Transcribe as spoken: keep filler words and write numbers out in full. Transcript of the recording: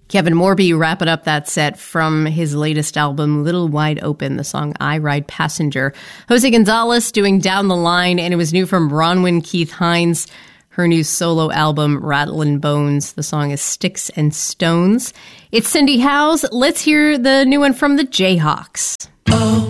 Kevin Morby wrapping up that set from his latest album, Little Wide Open, the song I Ride Passenger. Jose Gonzalez doing Down the Line, and it was new from Bronwyn Keith Hines, her new solo album, Rattlin' Bones. The song is Sticks and Stones. It's Cindy Howes. Let's hear the new one from the Jayhawks. Oh.